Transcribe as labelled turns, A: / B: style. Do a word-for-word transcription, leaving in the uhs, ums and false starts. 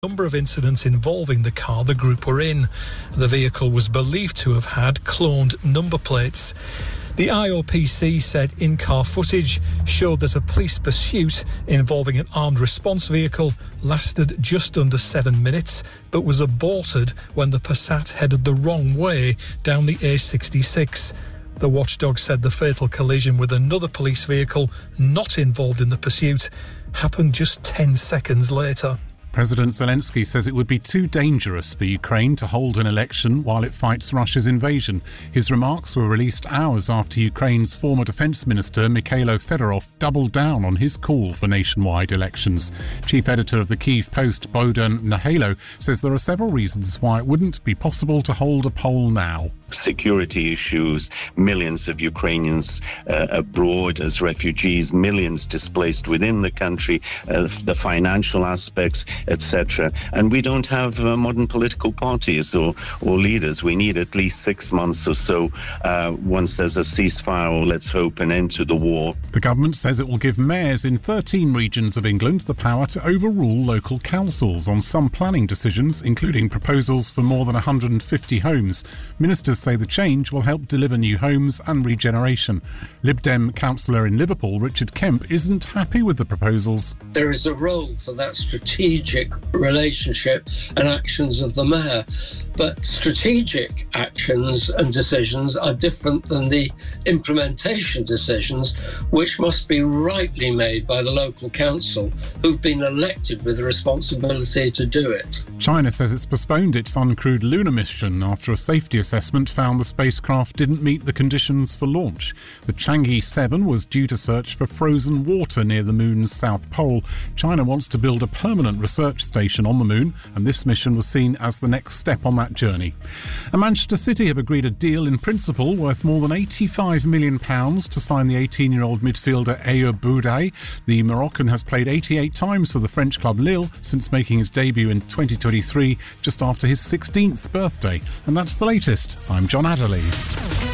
A: Number of incidents involving the car the group were in. The vehicle was believed to have had cloned number plates. The I O P C said in-car footage showed that a police pursuit involving an armed response vehicle lasted just under seven minutes, but was aborted when the Passat headed the wrong way down the A sixty-six. The watchdog said the fatal collision with another police vehicle not involved in the pursuit happened just ten seconds later.
B: President Zelensky says it would be too dangerous for Ukraine to hold an election while it fights Russia's invasion. His remarks were released hours after Ukraine's former defence minister Mikhailo Fedorov doubled down on his call for nationwide elections. Chief editor of the Kyiv Post, Bohdan Nahailo, says there are several reasons why it wouldn't be possible to hold a poll now.
C: Security issues, millions of Ukrainians uh, abroad as refugees, millions displaced within the country, uh, the financial aspects, et cetera. And we don't have uh, modern political parties or, or leaders. We need at least six months or so uh, once there's a ceasefire or, let's hope, an end to the war.
B: The government says it will give mayors in thirteen regions of England the power to overrule local councils on some planning decisions, including proposals for more than one hundred fifty homes. Ministers say the change will help deliver new homes and regeneration. Lib Dem councillor in Liverpool, Richard Kemp, isn't happy with the proposals.
D: There is a role for that strategic relationship and actions of the mayor, but strategic actions and decisions are different than the implementation decisions, which must be rightly made by the local council, who've been elected with the responsibility to do it.
B: China says it's postponed its uncrewed lunar mission after a safety assessment found the spacecraft didn't meet the conditions for launch. The Chang'e seven was due to search for frozen water near the moon's south pole. China wants to build a permanent research station on the moon, and this mission was seen as the next step on that journey. And Manchester City have agreed a deal in principle worth more than eighty-five million pounds to sign the eighteen-year-old midfielder Ayoub Bouday. The Moroccan has played eighty-eight times for the French club Lille since making his debut in twenty twenty-three, just after his sixteenth birthday. And that's the latest. I'm John Adderley.